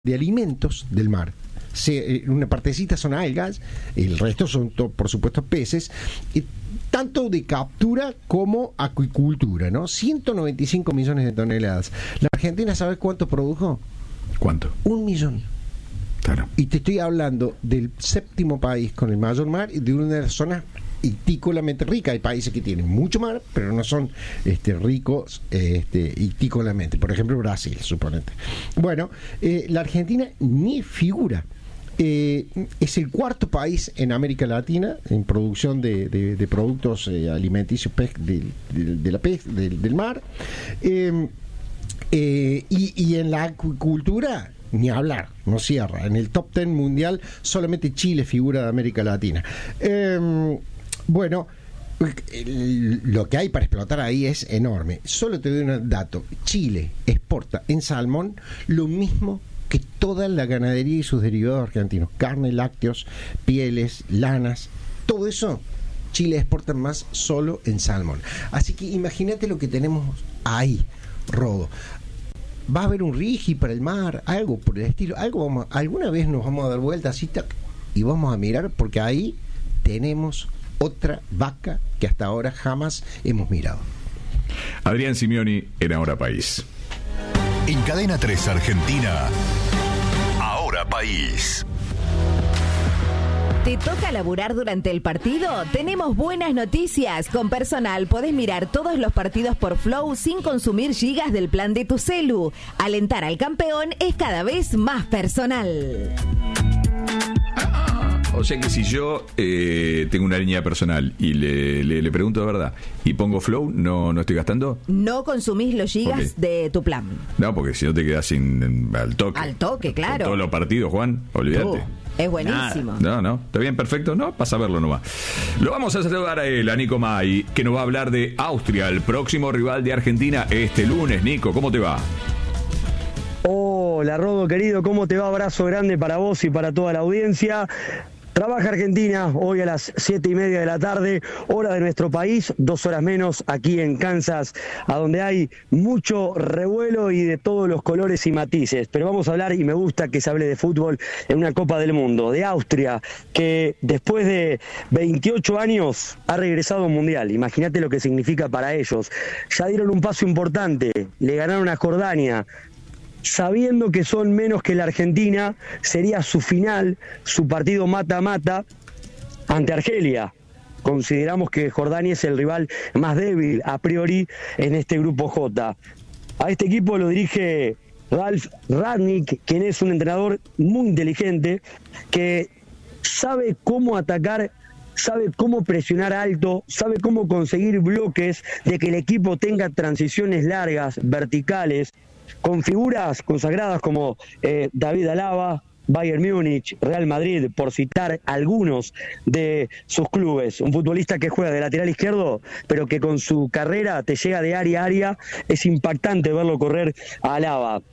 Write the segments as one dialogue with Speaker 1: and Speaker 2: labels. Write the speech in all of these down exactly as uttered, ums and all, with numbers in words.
Speaker 1: de alimentos del mar. Se, una partecita son algas, el resto son, to, por supuesto, peces, y tanto de captura como acuicultura, ¿no? ciento noventa y cinco millones de toneladas. La Argentina, ¿sabes cuánto produjo?
Speaker 2: ¿Cuánto?
Speaker 1: Un millón.
Speaker 2: Claro.
Speaker 1: Y te estoy hablando del séptimo país con el mayor mar y de una de las zonas itícolamente ricas. Hay países que tienen mucho mar, pero no son este, ricos este, itícolamente. Por ejemplo, Brasil, suponete. Bueno, eh, la Argentina ni figura. Eh, es el cuarto país en América Latina en producción de, de, de productos eh, alimenticios pez, de, de, de la pez, de, del mar. Eh, eh, y, y en la acuicultura, ni hablar, no cierra. En el top ten mundial solamente Chile figura de América Latina. Eh, bueno, el, lo que hay para explotar ahí es enorme. Solo te doy un dato. Chile exporta en salmón lo mismo que toda la ganadería y sus derivados argentinos. Carne, lácteos, pieles, lanas, todo eso Chile exporta más solo en salmón. Así que imagínate lo que tenemos ahí, Rodo. Va a haber un rigi para el mar, algo por el estilo, algo vamos, alguna vez nos vamos a dar vuelta así tac, y vamos a mirar, porque ahí tenemos otra vaca que hasta ahora jamás hemos mirado.
Speaker 2: Adrián Simioni en Ahora País.
Speaker 3: En Cadena tres Argentina, Ahora País.
Speaker 4: ¿Te toca laburar durante el partido? Tenemos buenas noticias. Con Personal podés mirar todos los partidos por Flow sin consumir gigas del plan de tu celu. Alentar al campeón es cada vez más personal.
Speaker 2: O sea que si yo eh, tengo una línea personal y le, le, le pregunto de verdad y pongo Flow, ¿no, no estoy gastando?
Speaker 4: No consumís los gigas de tu plan.
Speaker 2: No, porque si no te quedas sin, al toque.
Speaker 4: Al toque, claro.
Speaker 2: Con todos los partidos, Juan, olvídate.
Speaker 4: Uh, es buenísimo.
Speaker 2: Nada. No, no, está bien, perfecto. No, pasa a verlo nomás. Lo vamos a saludar a él, a Nico May, que nos va a hablar de Austria, el próximo rival de Argentina este lunes. Nico, ¿cómo te va?
Speaker 5: Hola, Rodo, querido, ¿cómo te va? Abrazo grande para vos y para toda la audiencia. Trabaja Argentina hoy a las siete y media de la tarde, hora de nuestro país, dos horas menos aquí en Kansas, a donde hay mucho revuelo y de todos los colores y matices. Pero vamos a hablar, y me gusta que se hable de fútbol, en una Copa del Mundo, de Austria, que después de veintiocho años ha regresado a un mundial. Imagínate lo que significa para ellos. Ya dieron un paso importante, le ganaron a Jordania. Sabiendo que son menos que la Argentina, sería su final, su partido mata-mata ante Argelia. Consideramos que Jordania es el rival más débil a priori en este grupo J. A este equipo lo dirige Ralf Rangnick, quien es un entrenador muy inteligente, que sabe cómo atacar, sabe cómo presionar alto, sabe cómo conseguir bloques, de que el equipo tenga transiciones largas, verticales, con figuras consagradas como eh, David Alaba, Bayern Múnich, Real Madrid, por citar algunos de sus clubes. Un futbolista que juega de lateral izquierdo, pero que con su carrera te llega de área a área. Es impactante verlo correr a Alaba.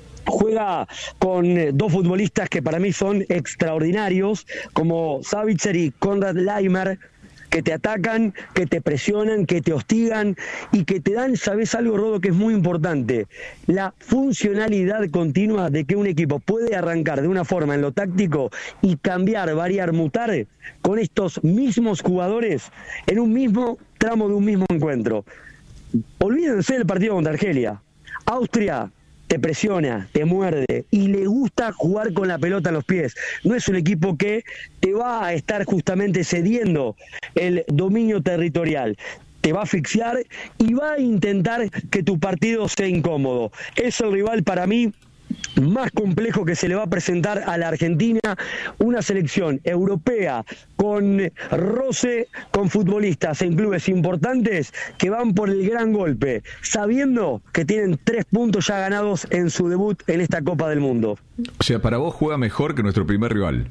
Speaker 5: Juega con eh, dos futbolistas que para mí son extraordinarios, como Savitzer y Konrad Laimer, que te atacan, que te presionan, que te hostigan y que te dan, ¿sabes algo, Rodo, que es muy importante? La funcionalidad continua de que un equipo puede arrancar de una forma en lo táctico y cambiar, variar, mutar con estos mismos jugadores en un mismo tramo de un mismo encuentro. Olvídense del partido contra Argelia. Austria te presiona, te muerde y le gusta jugar con la pelota a los pies. No es un equipo que te va a estar justamente cediendo el dominio territorial. Te va a asfixiar y va a intentar que tu partido sea incómodo. Es el rival para mí más complejo que se le va a presentar a la Argentina, una selección europea con roce, con futbolistas en clubes importantes que van por el gran golpe, sabiendo que tienen tres puntos ya ganados en su debut en esta Copa del Mundo.
Speaker 2: O sea, para vos juega mejor que nuestro primer rival.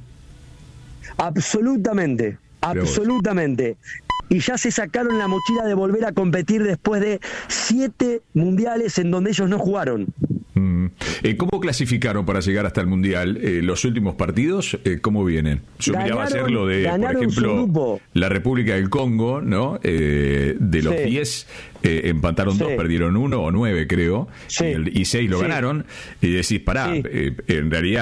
Speaker 5: Absolutamente, absolutamente. Y ya se sacaron la mochila de volver a competir después de siete mundiales en donde ellos no jugaron.
Speaker 2: Mm. Eh, ¿Cómo clasificaron para llegar hasta el Mundial? Eh, los últimos partidos, eh, ¿cómo vienen? Yo
Speaker 5: Ganaron,
Speaker 2: miraba ayer lo de, por
Speaker 5: ganaron su
Speaker 2: ejemplo,
Speaker 5: grupo.
Speaker 2: la República del Congo, ¿no? Eh, de los
Speaker 5: Sí.
Speaker 2: diez, eh, empataron
Speaker 5: Sí.
Speaker 2: dos, perdieron uno o nueve, creo,
Speaker 5: Sí.
Speaker 2: y, el- y seis lo
Speaker 5: Sí.
Speaker 2: ganaron. Y decís, pará,
Speaker 5: Sí.
Speaker 2: eh, en realidad